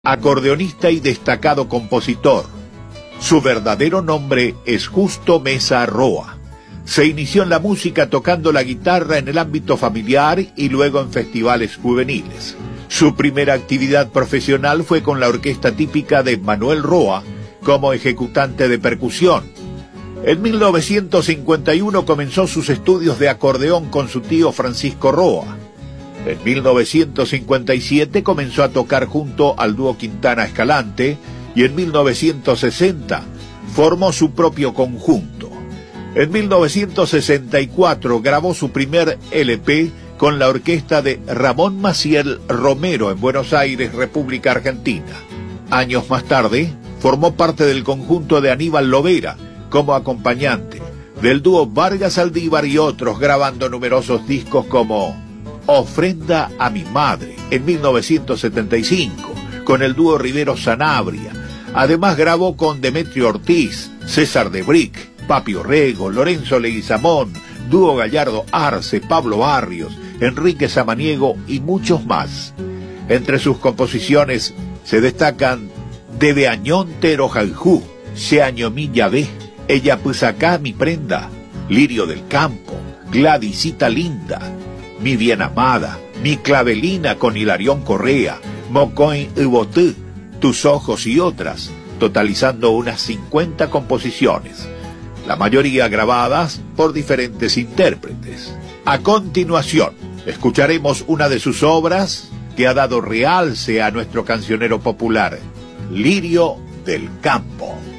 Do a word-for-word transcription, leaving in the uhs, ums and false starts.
acordeonista y destacado compositor. Su verdadero nombre es Justo Mesa Roa. Se inició en la música tocando la guitarra en el ámbito familiar y luego en festivales juveniles. Su primera actividad profesional fue con la orquesta típica de Manuel Roa como ejecutante de percusión. En mil novecientos cincuenta y uno comenzó sus estudios de acordeón con su tío Francisco Roa. En mil novecientos cincuenta y siete comenzó a tocar junto al dúo Quintana Escalante y en mil novecientos sesenta formó su propio conjunto. En mil novecientos sesenta y cuatro grabó su primer L P con la orquesta de Ramón Maciel Romero en Buenos Aires, República Argentina. Años más tarde, formó parte del conjunto de Aníbal Lovera como acompañante, del dúo Vargas Aldívar y otros, grabando numerosos discos como Ofrenda a mi madre en mil novecientos setenta y cinco, con el dúo Rivero Sanabria. Además grabó con Demetrio Ortiz, César de Brick, Papi Orrego, Lorenzo Leguizamón, dúo Gallardo Arce, Pablo Barrios, Enrique Samaniego y muchos más. Entre sus composiciones se destacan Debe Añón Tero Jaljú, Se Año Mi Llave, Ella pues acá mi prenda, Lirio del Campo, Gladysita Linda, Mi Bien Amada, Mi Clavelina con Hilarión Correa, Mocoin y Botú, Tus Ojos y otras, totalizando unas cincuenta composiciones, la mayoría grabadas por diferentes intérpretes. A continuación, escucharemos una de sus obras que ha dado realce a nuestro cancionero popular, Lirio del Campo.